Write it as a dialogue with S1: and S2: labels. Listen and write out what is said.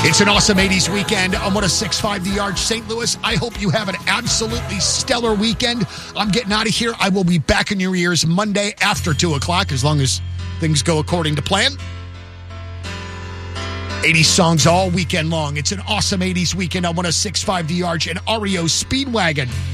S1: It's an awesome 80s weekend on 106.5 The Arch, St. Louis. I hope you have an absolutely stellar weekend. I'm getting out of here. I will be back in your ears Monday after 2 o'clock, as long as things go according to plan. 80s songs all weekend long. It's an awesome 80s weekend on 106.5 The Arch and REO Speedwagon.